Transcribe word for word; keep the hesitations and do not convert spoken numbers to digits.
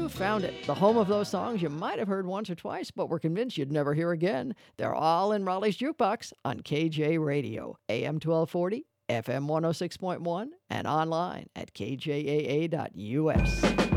you found it. The home of those songs you might have heard once or twice, but were convinced you'd never hear again. They're all in Raleigh's Jukebox on K J Radio, A M twelve forty, F M one oh six point one, and online at K J A A dot U S.